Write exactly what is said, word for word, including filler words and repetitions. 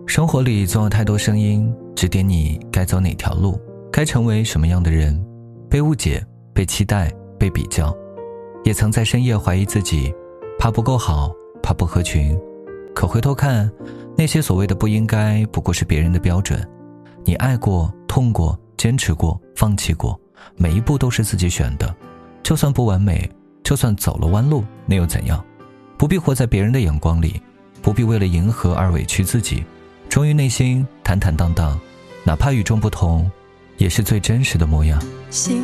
生活里总有太多声音指点你该走哪条路，该成为什么样的人。被误解，被期待，被比较，也曾在深夜怀疑自己，怕不够好，怕不合群。可回头看，那些所谓的不应该，不过是别人的标准。你爱过，痛过，坚持过，放弃过，每一步都是自己选的。就算不完美，就算走了弯路，那又怎样？不必活在别人的眼光里，不必为了迎合而委屈自己，忠于内心，坦坦荡荡，哪怕与众不同，也是最真实的模样。 心